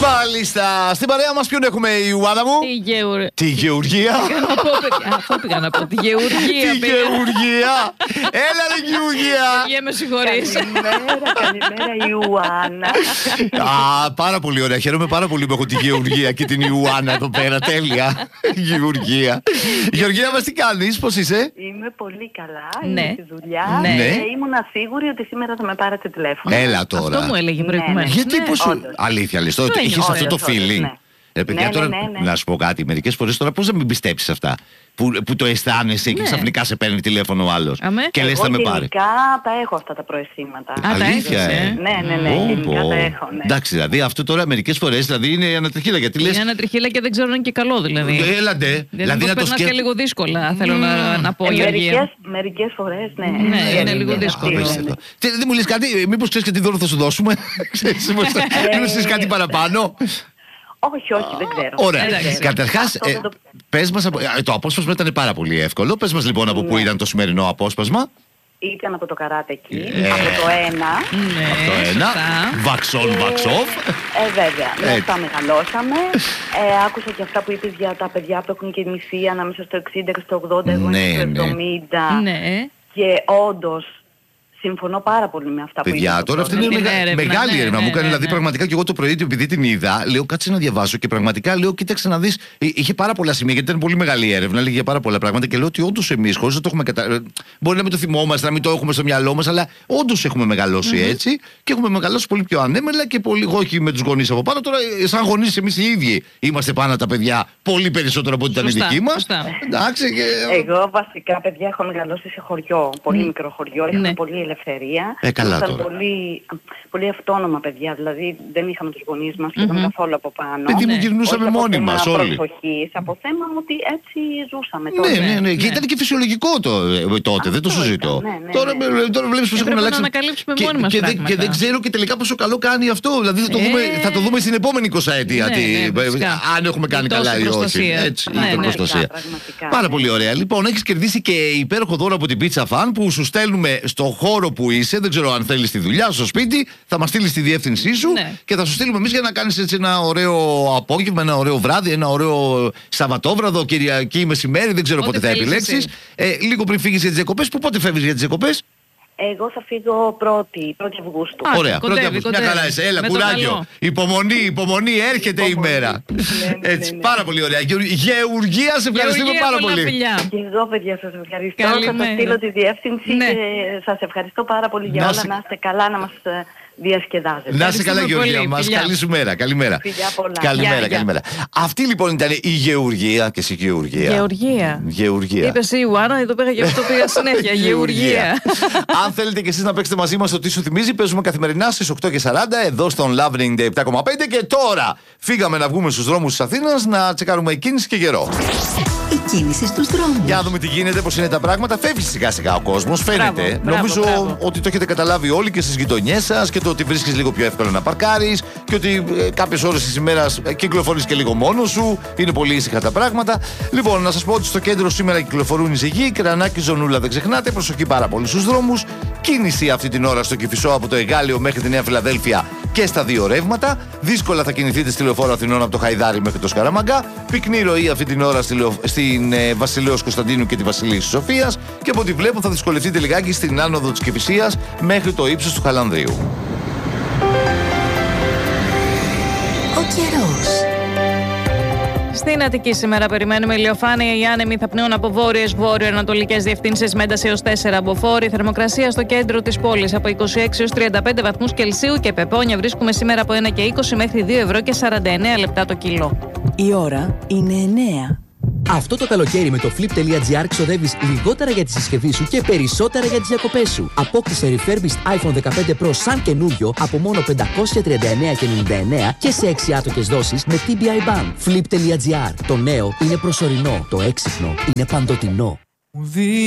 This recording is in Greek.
Μάλιστα. Στην παρέα μας ποιον έχουμε, η Ιωάννα μου? Τη Γεωργία. Αυτό πήγα να πω. Τη Γεωργία. Τη Γεωργία. Έλα ρε Γεωργία. Με συγχωρείς. Καλημέρα Ιωάννα. Πάρα πολύ ωραία. Χαίρομαι πάρα πολύ που έχω τη Γεωργία και την Ιωάννα εδώ πέρα. Τέλεια. Γεωργία. Γεωργία μας, τι κάνεις, πώς είσαι? Είμαι πολύ καλά. Ναι. Είμαι στη δουλειά. Ναι. Ήμουνα σίγουρη ότι σήμερα θα με πάρετε τηλέφωνο. Έλα τώρα. Αυτό μου έλεγε προηγουμένως. Γιατί πώς. όντως. Αλήθεια λες τώρα, Αυτό είχες είναι, αυτό το όντως, feeling. ναι. Παιδιά, Ναι, τώρα ναι. να σου πω κάτι. Μερικές φορές τώρα πώς να μην πιστέψεις αυτά. Που το αισθάνεσαι και Ναι. ξαφνικά σε παίρνει τηλέφωνο ο άλλος. Αμέ. Και λες θα με πάρει. Γενικά τα έχω αυτά τα προαισθήματα. Αλήθεια, έχεις, Ναι, γενικά τα έχω. Ναι. Εντάξει, δηλαδή αυτό τώρα μερικές φορές δηλαδή είναι ανατριχίλα. Γιατί λες. Είναι ένα τριχύλα και δεν ξέρω αν είναι και καλό δηλαδή. Έλατε. Δηλαδή να το περνάς και λίγο δύσκολα, θέλω να πω, Γεωργία. Μερικές φορές, ναι. Ναι, είναι λίγο δύσκολο. Απίστευτο. Δεν μου λες κάτι, μήπως ξέρεις και τι δώρο θα σου δώσουμε? Ξέρεις, ξέρεις κάτι παραπάνω? Όχι, δεν ξέρω. Ωραία. Εντάξει. Καταρχάς, Αυτό δεν το- πες μας, το απόσπασμα ήταν πάρα πολύ εύκολο. Πες μας λοιπόν από πού ήταν το σημερινό απόσπασμα. Ήταν από το καράτε εκεί, Ε. από το 1. Ναι, Από το ένα. σωστά. Βαξόν, βαξόφ. Βέβαια, με Έτσι. αυτά μεγαλώσαμε. Άκουσα και αυτά που είπες για τα παιδιά που έχουν κινηθεί ανάμεσα στο 60 και στο 80, εγώ Ναι, είμαι στο ναι. 70. Ναι. Και όντως συμφωνώ πάρα πολύ με αυτά που Παιδιά, είπες. τώρα αυτή είναι Την έρευνα, μεγάλη ναι, έρευνα. ναι, Μου κάνει ναι, δηλαδή ναι. πραγματικά και εγώ το πρωί, επειδή την είδα, λέω κάτσε να διαβάσω και πραγματικά λέω κοίταξε να δεις. Είχε πάρα πολλά σημεία γιατί ήταν πολύ μεγάλη έρευνα, έλεγε για πάρα πολλά πράγματα και λέω ότι όντως εμείς, χωρίς να το έχουμε μπορεί να μην το θυμόμαστε, να μην το έχουμε στο μυαλό μας, αλλά όντως έχουμε μεγαλώσει έτσι και έχουμε μεγαλώσει πολύ πιο ανέμελα και πολύ εγώ όχι με τους γονείς από πάνω. Τώρα, σαν γονείς εμείς οι ίδιοι είμαστε πάνω τα παιδιά πολύ περισσότερο από ό,τι ήταν οι Σωστά, δικοί μας. σωστά. Εντάξει. Εγώ βασικά, παιδιά, έχω μεγαλώσει σε χωριό, πολύ μικρό χωριό, είχαμε Ναι. πολύ ελευθερία. Καλά Ήμασταν τώρα. πολύ αυτόνομα παιδιά, δηλαδή δεν είχαμε τους γονείς μας, σχεδόν καθόλου από πάνω. Παιδί μου, Ναι. γυρνούσαμε Όχι από μόνοι θέμα μας όλοι. προσοχής, από θέμα ότι έτσι ζούσαμε τότε. Ναι. Και Ναι. ήταν και φυσιολογικό τότε, δεν το Αυτό συζητώ. ήταν, ναι. Τώρα βλέπεις πως έχουν Έπρεπε να αλλάξει. ανακαλύψουμε μόνοι μας πράγματα. Και δεν ξέρω και τελικά πόσο καλό κάνει αυτό. Δηλαδή θα το δούμε στην επόμενη 20ετία. Ναι, φυσικά. Αν έχουμε κάνει Η τόση καλά ή όχι. προστασία. Έτσι, Ναι, η ναι. προστασία. Πραγματικά. Πάρα πολύ ωραία. Λοιπόν, έχεις κερδίσει και υπέροχο δώρο από την Pizza Fan που σου στέλνουμε στο χώρο που είσαι. Δεν ξέρω αν θέλεις στη δουλειά, στο σπίτι. Θα μας στείλεις τη διεύθυνσή σου Ναι. και θα σου στείλουμε εμείς για να κάνεις έτσι ένα ωραίο απόγευμα, ένα ωραίο βράδυ, ένα ωραίο Σαββατόβραδο, Κυριακή μεσημέρι. Δεν ξέρω Ό,τι πότε θα θέλεις επιλέξεις. εσύ. Λίγο πριν φύγεις για τις διακοπές. Πότε φεύγεις για τις διακοπές? Εγώ θα φύγω 1η Αυγούστου. Α, Ωραία, κοντεύει, πρώτα απ' όλα, μια κοντεύει. χαρά είσαι. Έλα, Με το κουράγιο. καλό. Υπομονή, έρχεται η μέρα. Ναι. Έτσι, πάρα πολύ ωραία. Γεωργία, σε ευχαριστούμε Γεωργία, πάρα πολλά πολύ. φιλιά. Και εγώ, παιδιά, σας ευχαριστώ. Καλημέρα. Θα σας στείλω τη διεύθυνση Ναι. και σας ευχαριστώ πάρα πολύ για Να όλα. σε- Να είστε καλά, να μας διασκεδάζετε. Να είσαι καλά, Ευχαριστούμε Γεωργία πολύ. μας. Φιλιά. Καλή σου μέρα. Καλημέρα. Φιλιά πολλά. Καλημέρα, Γεια, καλημέρα. Αυτή λοιπόν ήταν η Γεωργία και εσύ Γεωργία. Γεωργία. Είπες η Ιωάννα, εδώ πήγα και αυτό πήγα συνέχεια. Γεωργία. Αν θέλετε και εσείς να παίξετε μαζί μας το τι σου θυμίζει, παίζουμε καθημερινά στις 8:40 εδώ στον Love 97,5 και τώρα φύγαμε να βγούμε στους δρόμους της Αθήνας να τσεκάρουμε κίνηση και καιρό. Η κίνηση στους δρόμους. Για να δούμε τι γίνεται, πώς είναι τα πράγματα. Φεύγει σιγά σιγά ο κόσμος, φαίνεται. Μπράβο, Νομίζω μπράβο. ότι το έχετε καταλάβει όλοι και στις γειτονιές σας και το ότι βρίσκεις λίγο πιο εύκολο να παρκάρεις και ότι κάποιες ώρες της ημέρας κυκλοφορείς και λίγο μόνος σου. Είναι πολύ ήσυχα τα πράγματα. Λοιπόν, να σας πω ότι στο κέντρο σήμερα κυκλοφορούν οι ζυγοί, Κρανάκι, Ζωνούλα, δεν ξεχνάτε. Προσοχή πάρα πολύ στους δρόμους. Κίνηση αυτή την ώρα στο Κηφισό από το Εγάλεο μέχρι τη Νέα Φιλαδέλφια και στα δύο ρεύματα. Δύσκολα θα κινηθείτε στη Λεωφόρο Αθηνών από το Χαϊδάρι μέχρι το Σκαραμαγκά. Πυκνή ροή αυτή την ώρα στην Βασιλέως Κωνσταντίνου και τη Βασιλής Σοφίας. Και από ό,τι βλέπω θα δυσκολευτείτε λιγάκι στην άνοδο της Κηφισίας μέχρι το ύψος του Χαλανδρίου. Ο καιρός. Στην Αττική σήμερα περιμένουμε ηλιοφάνεια. Οι άνεμοι θα πνέουν από βόρειες βόρειο-ανατολικές διευθύνσεις με ένταση έως 4 μποφόρ. Η θερμοκρασία στο κέντρο της πόλης από 26 έως 35 βαθμούς Κελσίου και πεπόνια βρίσκουμε σήμερα από 1 και 20 μέχρι 2 ευρώ και 49 λεπτά το κιλό. Η ώρα είναι 9. Αυτό το καλοκαίρι με το flip.gr ξοδεύεις λιγότερα για τη συσκευή σου και περισσότερα για τις διακοπές σου. Απόκτησε refurbished iPhone 15 Pro σαν καινούριο από μόνο 539,99 και σε 6 άτοκες δόσεις με TBI Bank. Flip.gr. Το νέο είναι προσωρινό. Το έξυπνο είναι παντοτινό.